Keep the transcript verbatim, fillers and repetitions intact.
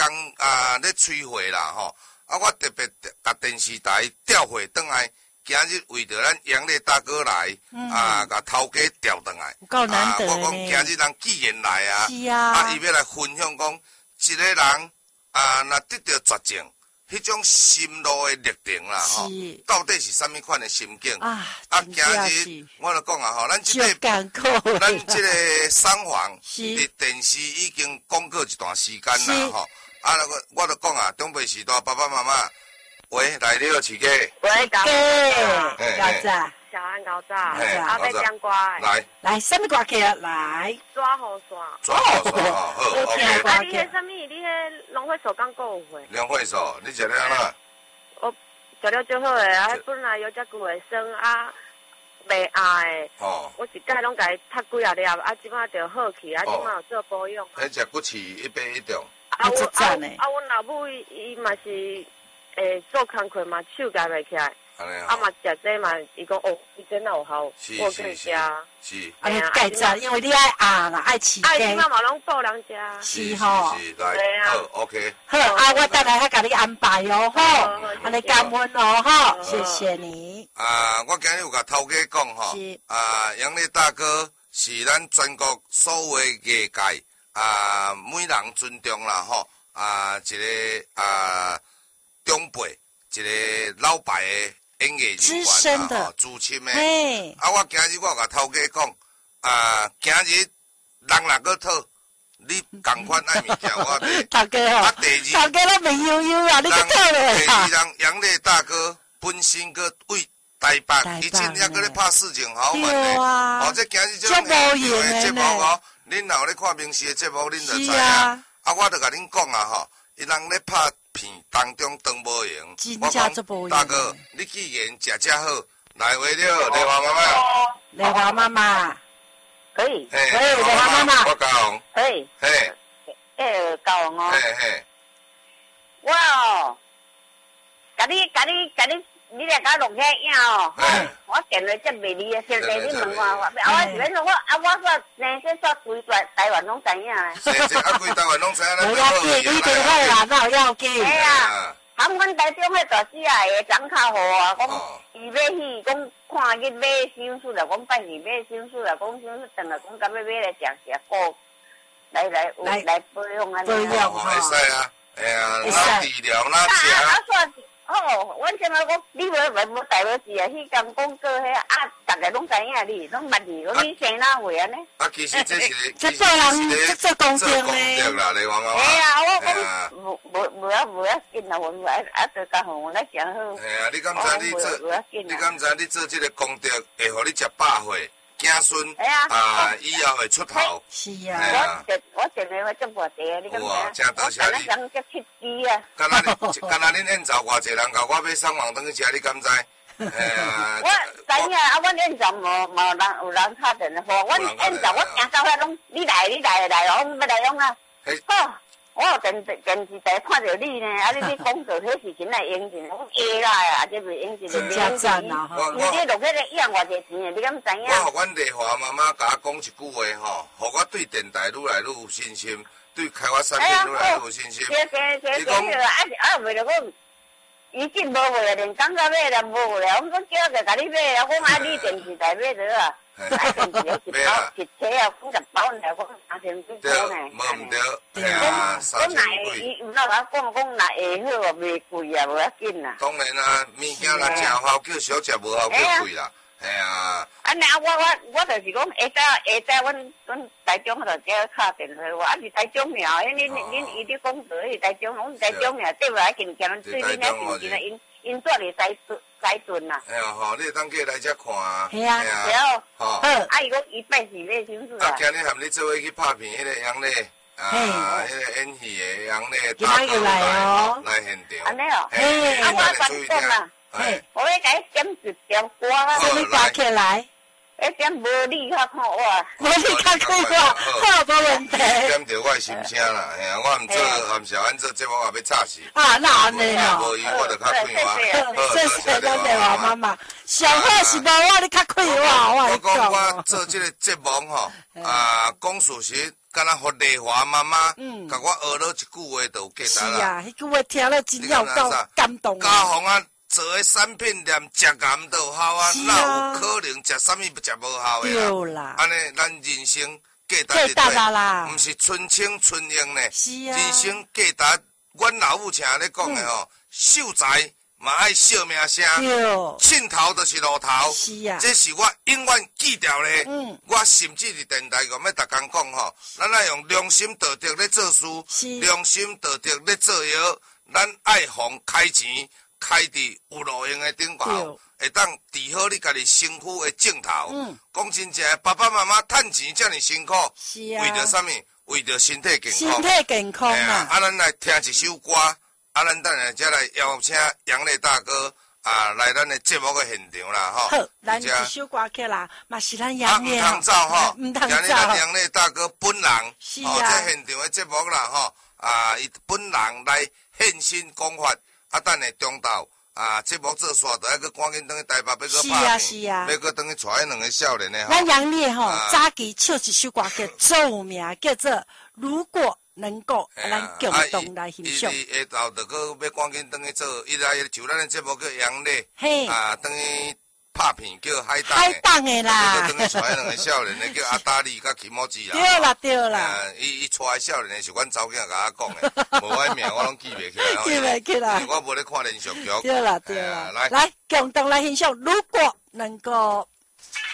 工啊咧催货啦吼，啊我特别甲电视台调货转来，今日为着咱杨烈大哥来，嗯、啊甲头家调转来， 够难得啊我讲今日人既然来啊， 是啊， 啊伊要来分享讲，一个人啊若得到绝症。迄种心路的历程啦，吼，到底是啥物款的心境？啊，啊，今日我就讲啊，吼，咱即、这个，咱即个商房，伫电视已经广告一段时间啦，吼，啊，我我就讲啊，中北时代爸爸妈妈，喂，来你好，饲鸡， 喂，高高早， 小安高早，阿伯讲歌， 来， 来，什么歌曲啊？来， 抓好耍， 抓好耍，好，好 ，OK。 啊，你迄什么？你迄农会所刚购有会？ 农会所，你食了哪？ 我食了最好诶，啊，本来有遮久诶生啊，袂压诶。哦。我一届拢甲伊读几啊粒，啊，即摆就好去，啊，即摆有做保养。 迄食骨刺一杯一中。 啊，我啊，啊，阮老母伊伊嘛是诶做工课嘛，手夹袂起来。啊嘛食这嘛，伊讲哦，伊真有效，我跟食。 是。 啊，你介绍，因为你爱压啦，爱饲鸡。 啊，即摆嘛拢报人食。 是吼。 是来，好 ，OK。 好，啊，我等下还甲你安排哦，吼，安尼感恩哦，吼，谢谢你。 啊，我今日有甲头家讲吼，啊，杨烈大哥是咱全国所有业界啊，每人尊重啦，吼，啊，一个啊长辈，一个老牌的。演艺人员啊，吼，资深诶。啊，我今日我甲头家讲，啊，今日人若个讨，你共款爱物件我得。 头家吼，头家都美悠悠啊，你个讨咧。 第二人杨烈大哥本身个为台北，以前还搁咧拍事情好嘛咧。哦，这今日这种戏剧节目哦，恁若有咧看明视的节目，恁就知影。啊，我著甲恁讲啊，吼，伊人咧拍。片当中当无用，我讲大哥，你既然食遮好，来为了丽华妈妈， 丽华妈妈， 可以， 可以，丽华妈妈， 我讲， 可以， 嘿， 诶，教哦， 嘿嘿， 我哦，甲你，甲你，甲你，你来甲录起影哦，我电话接袂离啊，先来你问我，啊，我是要我啊，我说生这说规台台湾拢知影诶， 生这啊规台湾拢知影， 不要紧，你电话啦，哪有要紧？ 哎呀，含阮台中迄大姊啊，会长较好啊，讲伊要去，讲看去买手术啦，讲拜二买手术啦，讲手术等下讲甲要买来食食补，来来来来保养安尼。 保养吼，会使啊，哎呀，哪治疗哪食。 哦，阮先生讲，你无无无带无事啊？迄间广告迄啊，逐个拢知影你，拢捌你，讲你生哪岁安尼？ 啊，其实这是这做人这做公正咧。做公正啦，你话嘛？ 哎呀，我讲无无无要无要紧啦，我我啊做家伙，我来讲好。 哎呀，你敢知你做？你敢知你做这个功德会互你食百岁？子孙啊，以后会出头。 是啊。 我这我这个我做无地啊，你敢知？ 哇，真多谢你。 人叫七支啊。 干那你，干那恁演奏偌济人甲我买送网登去食，你敢知？哎呀。 我知影啊，阮演奏无无人有人敲电话，阮演奏我行到遐拢，你来你来来哦，我要来用啊。好。我电电视台看到你呢，啊！你你讲做迄事情来用钱，我下来啊，这袂用钱就袂用钱。你你落去咧养偌济钱，你敢知影？ 我互阮丽华妈妈甲我讲一句话吼，互我对电台愈来愈有信心，对开发产品愈来愈有信心。 你讲啊啊，为了讲，以前无货啊，连刚刚买了无货了，我讲叫个甲你买啊，我讲啊，你电视台买着啊。啊，电视一包一车啊，五十包来，我三千几块呢。 无毋对，系啊，三千几。 伊毋老甲讲讲，若会好啊，袂贵啊，无要紧啊。 当然啊，物件若食好叫小食，无好叫贵啦，系啊。 啊，那我我我就是讲，下早下早，阮阮台中迄度叫敲电话，我啊是台中庙，因恁恁伊咧讲做是台中，阮台中庙对外经见，对恁遐是毋是因因做哩西西顿啦。 哎呀，吼，你会当过来遮看啊。 系啊， 对哦。 吼。 啊，伊讲伊拜四买手术啊。 啊，今日含你做伙去拍片，迄个杨咧，啊，迄个演戏的杨咧， 大哥来哦， 来现场。 安尼哦。 嘿， 啊，我先讲啦。嘿，我要甲伊点一条歌啦。 什么歌起来？ 一点无你较看我， 无你较看我，好无问题。 点着我的心声啦，嘿啊，我毋做，含小安做节目也要吵死。 啊，那安尼哦。 无伊我就较快活。 谢谢咱丽华妈妈，上好是无我你较快活，我我讲我做这个节目吼，啊，讲事实， 敢若互丽华妈妈，嗯，甲我学了一句话就有价值啦。 是啊，迄句话听了真要够感动。 家红啊，做诶产品连食癌都有效啊，哪有可能食啥物食无效诶啦？ 对啦， 安尼咱人生价值价值啦， 毋是春青春英呢。 是啊， 人生价值，阮老母常咧讲诶吼，秀才嘛爱惜命声，凊头就是路头。 是啊， 这是我永远记住咧。 嗯， 我甚至伫电台讲要逐工讲吼，咱爱用良心道德咧做事，良心道德咧做药，咱爱互开钱开伫有路用诶顶头，会当治好你家己身躯诶正头。嗯，讲真正，爸爸妈妈趁钱遮尔辛苦， 是啊， 为着啥物？为着身体健康。身体健康啊！ 啊，咱来听一首歌。啊，咱等下再来邀请杨烈大哥啊来咱的节目的现场啦，吼。 好，咱一首歌曲啦，嘛是咱杨烈吼。啊，唔通走吼， 唔通走。 咱杨烈大哥本人， 是啊， 哦，这现场的节目啦，吼，啊，伊本人来现身讲法，啊，等下中昼啊，节目做煞，就要去赶紧转去台北，要去拍片， 是啊， 要去转去带迄两个少年的。 咱杨烈吼，早期唱一首歌叫著名，叫做《如果》。能够咱共同来欣赏。 伊下昼就搁要赶紧转去做，伊来就咱的节目叫杨烈，啊，转去拍片叫海档海档的啦。 转去带两个少年的叫阿达利甲齐莫吉啦。 对啦对啦。 伊伊带少年的是阮查某囝甲我讲的，无我名我拢记袂起来。 记袂起来。 我无咧看连续剧。 对啦对啦。来，来共同来欣赏，如果能够。